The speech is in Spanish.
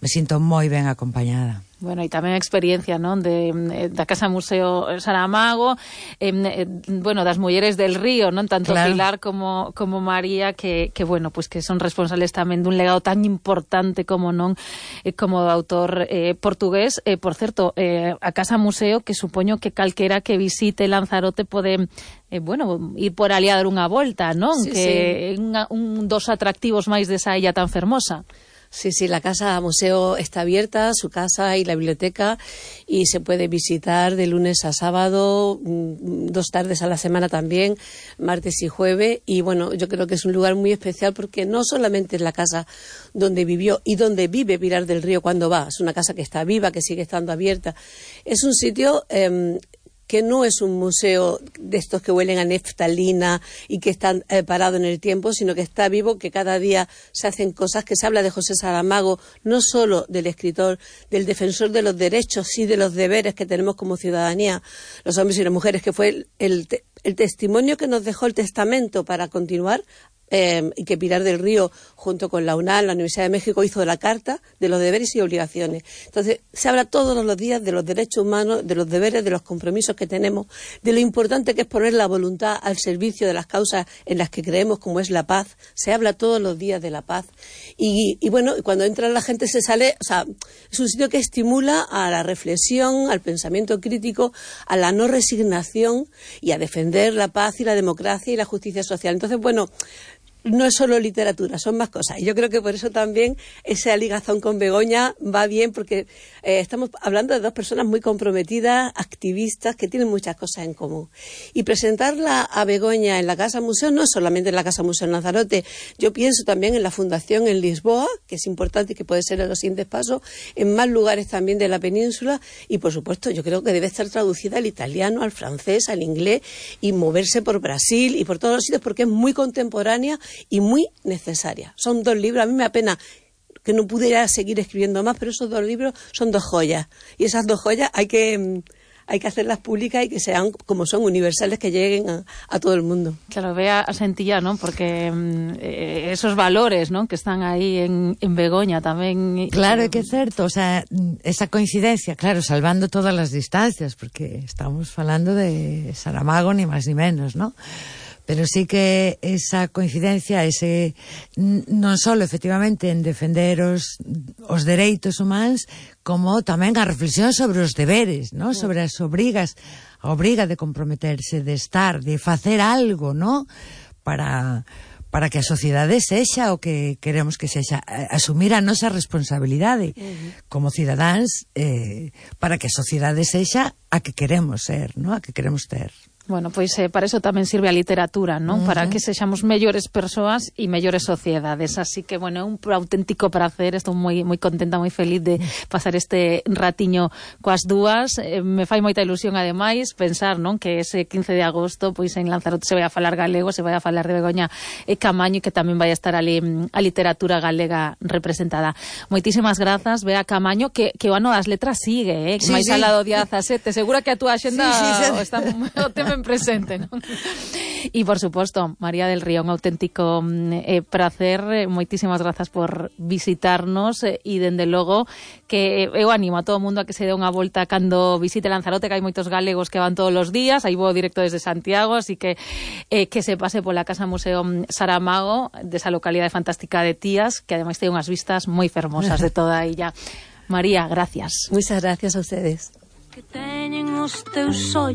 me sinto moi ben acompañada. Bueno, e tamén a experiencia, non, da Casa Museo Saramago, bueno, das mulleres del río, non, tanto claro. Pilar como María, que bueno, pues que son responsables tamén dun legado tan importante como non, como autor portugués. Por certo, a Casa Museo, que supoño que calquera que visite Lanzarote pode bueno, ir por ali a dar unha volta, non? Sí, que sí. Un dos atractivos máis desa illa tan fermosa. Sí, la Casa Museo está abierta, su casa y la biblioteca, y se puede visitar de lunes a sábado, 2 tardes a la semana también, martes y jueves. Y bueno, yo creo que es un lugar muy especial porque no solamente es la casa donde vivió y donde vive Pilar del Río cuando va, es una casa que está viva, que sigue estando abierta. Es un sitio que no es un museo de estos que huelen a naftalina y que están parado en el tiempo, sino que está vivo, que cada día se hacen cosas, que se habla de José Saramago, no solo del escritor, del defensor de los derechos y de los deberes que tenemos como ciudadanía, los hombres y las mujeres, que fue el testimonio que nos dejó el testamento para continuar, y que Pilar del Río, junto con la UNAM, la Universidad de México, hizo la Carta de los Deberes y Obligaciones. Entonces, se habla todos los días de los derechos humanos, de los deberes, de los compromisos que tenemos, de lo importante que es poner la voluntad al servicio de las causas en las que creemos, como es la paz. Se habla todos los días de la paz. Y bueno, cuando entra la gente se sale, o sea, es un sitio que estimula a la reflexión, al pensamiento crítico, a la no resignación y a defender la paz y la democracia y la justicia social. Entonces, bueno, no es solo literatura, son más cosas. Y yo creo que por eso también esa ligazón con Begoña va bien, porque estamos hablando de 2 personas muy comprometidas, activistas, que tienen muchas cosas en común. Y presentarla a Begoña en la Casa Museo, no solamente en la Casa Museo en Lanzarote, yo pienso también en la Fundación en Lisboa, que es importante y que puede ser en los siguientes pasos, en más lugares también de la península, y por supuesto yo creo que debe estar traducida al italiano, al francés, al inglés, y moverse por Brasil y por todos los sitios, porque es muy contemporánea y muy necesaria. Son 2 libros, a mí me apena que no pudiera seguir escribiendo más, pero esos 2 libros son 2 joyas, y esas 2 joyas hay que hacerlas públicas y que sean, como son, universales, que lleguen a todo el mundo. Claro, vea a Sentilla, ¿no? Porque esos valores, ¿no?, que están aí en Begoña tamén. Claro, é que é certo, o sea, esa coincidencia, claro, salvando todas as distancias, porque estamos falando de Saramago, ni máis ni menos, ¿no? Pero sí que esa coincidencia, ese non só efectivamente en defender os dereitos humanos, como tamén a reflexión sobre os deberes, ¿no? Sobre as obrigas, a obriga de comprometerse, de estar, de facer algo, ¿no? Para que a sociedade sexa o que queremos que sexa, asumir a nosa responsabilidade como cidadáns, para que a sociedade sexa a que queremos ser, ¿no? A que queremos ter. Bueno, pois para eso tamén sirve a literatura, non? Para que sexamos mellores persoas e mellores sociedades. Así que, bueno, é un auténtico prazer. Estou moi contenta, moi feliz de pasar este ratiño coas dúas. Me fai moita ilusión, ademais, pensar, non, que ese 15 de agosto, pois en Lanzarote se vai a falar galego, se vai a falar de Begoña Camaño, e que tamén vai a estar ali a literatura galega representada. Moitísimas grazas, Bea Camaño, que o ano das letras sigue, que máis al lado día 17. Segura que a túa axenda está o tema presente, non? E, por suposto, María del Río, un auténtico prazer. Moitísimas grazas por visitarnos, e, dende logo, que eu animo a todo o mundo a que se dé unha volta cando visite Lanzarote, que hai moitos galegos que van todos os días, hai voo directo desde Santiago, así que se pase pola Casa Museo Saramago, desa localidade fantástica de Tías, que ademais ten unhas vistas moi fermosas de toda a illa. María, gracias. Muchas gracias a ustedes. Que teñen os teus ollos